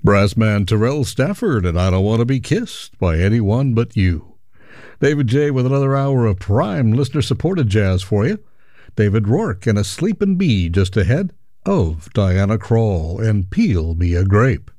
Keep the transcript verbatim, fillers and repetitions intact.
Brassman Terrell Stafford, and I Don't Want to Be Kissed by Anyone But You. David J. with another hour of prime listener-supported jazz for you. David Rourke and A Sleepin' Bee just ahead of Diana Krall and Peel Me a Grape.